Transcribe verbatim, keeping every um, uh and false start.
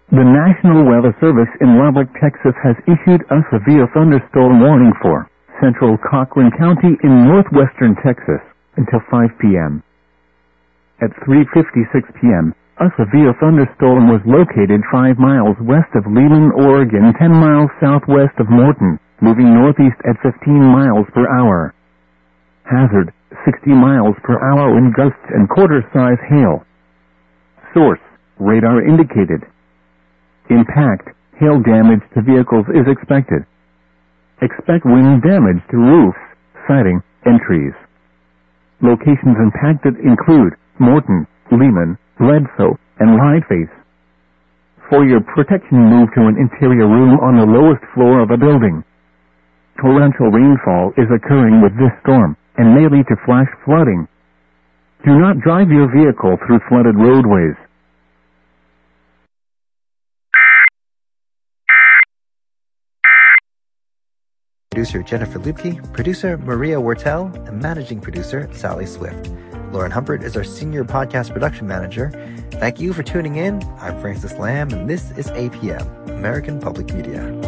The National Weather Service in Lubbock, Texas has issued a severe thunderstorm warning for central Cochran County in northwestern Texas until five p.m. At three fifty-six p.m., a severe thunderstorm was located five miles west of Leland, Oregon, ten miles southwest of Morton, moving northeast at fifteen miles per hour. Hazard, sixty miles per hour in gusts and quarter-size hail. Source, radar indicated. Impact, hail damage to vehicles is expected. Expect wind damage to roofs, siding, and trees. Locations impacted include Morton, Lehman, Bledsoe, and Whiteface. For your protection, move to an interior room on the lowest floor of a building. Torrential rainfall is occurring with this storm and may lead to flash flooding. Do not drive your vehicle through flooded roadways. Producer Jennifer Lupke, producer Maria Wortel, and managing producer Sally Swift. Lauren Humpert is our senior podcast production manager. Thank you for tuning in. I'm Francis Lamb, and this is A P M, American Public Media.